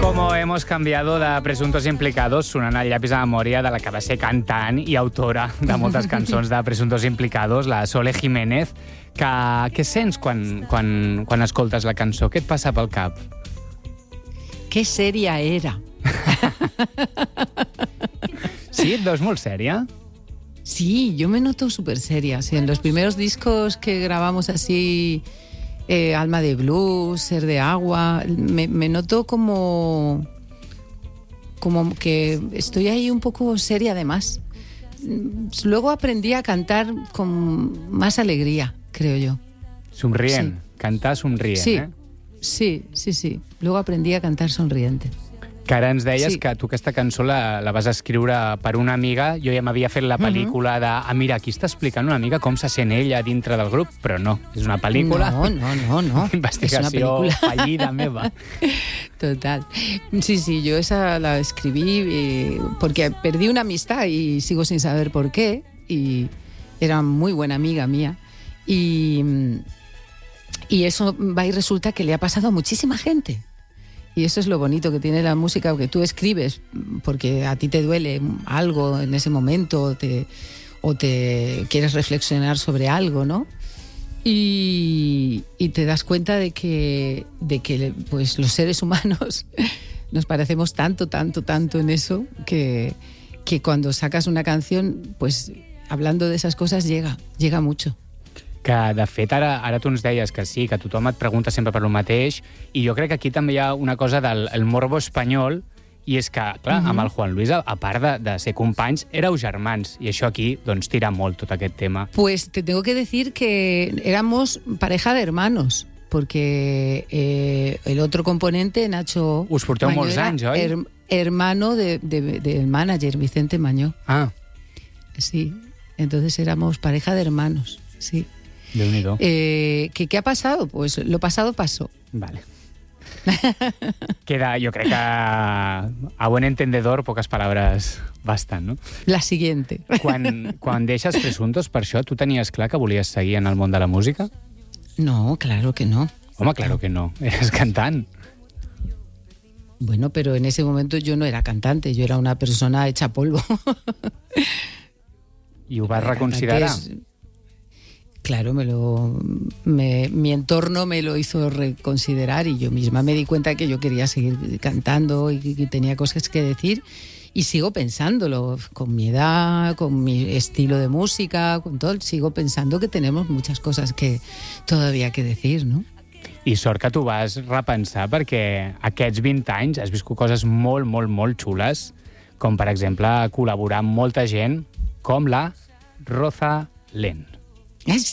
Como hemos cambiado de Presuntos Implicados, sonant el llapis a memòria de la que va ser cantant i autora de moltes cançons de Presuntos Implicados, la Sole Jiménez. Què sents quan escoltes la cançó? Què et passa pel cap? Que sèria era. Sí, et veus molt sèria? Sí, yo me noto súper seria. Sí, en los primeros discos que grabamos así, Alma de Blues, Ser de Agua, me noto como que estoy ahí un poco seria además. Luego aprendí a cantar con más alegría, creo yo. Somrient, sí. Cantar somrient, sí. Sí. Luego aprendí a cantar sonriente. Que ara ens deies que tu aquesta cançó la vas escriure per una amiga. Jo ja m'havia fet la pel·lícula de... mira, aquí està explicant una mica com se sent ella dintre del grup, però no, és una pel·lícula... No. Investigació fallida meva. Total. Sí, yo esa la escribí porque perdí una amistad y sigo sin saber por qué, y era muy buena amiga mía, y eso va y resulta que le ha pasado a muchísima gente. Y eso es lo bonito que tiene la música, que tú escribes porque a ti te duele algo en ese momento o te quieres reflexionar sobre algo, ¿no? Y te das cuenta de que pues los seres humanos nos parecemos tanto en eso que cuando sacas una canción, pues hablando de esas cosas llega mucho. Que, de fet, ara tu ens deies que sí, que tothom et pregunta sempre per lo mateix, i jo crec que aquí també hi ha una cosa del morbo espanyol, i és que, clar, amb el Juan Luis, a part de ser companys, éreu germans, i això aquí, doncs, tira molt tot aquest tema. Pues te tengo que decir que éramos pareja de hermanos, porque el otro componente, Nacho Us porteu Mañó, molts anys, oi? Hermano del manager, Vicente Mañó. Ah. Sí, entonces éramos pareja de hermanos, sí. Déu-n'hi-do. ¿Qué ha pasado? Pues lo pasado pasó. Vale. Queda, jo crec que a buen entendedor poques paraules bastant, no? La siguiente. Quan deixes Presuntos, per això, tu tenies clar que volies seguir en el món de la música? No, claro que no. Home, claro que no. Eres cantant. Bueno, pero en ese momento yo no era cantante, yo era una persona hecha polvo. I ho vas reconsiderar? Claro, mi entorno me lo hizo reconsiderar y yo misma me di cuenta que yo quería seguir cantando y tenía cosas que decir, y sigo pensándolo, con mi edad, con mi estilo de música, con todo, sigo pensando que tenemos muchas cosas que todavía que decir, ¿no? I sort que t'ho vas repensar, perquè aquests 20 anys has viscut coses molt xules, com per exemple col·laborar amb molta gent com la Rosalén.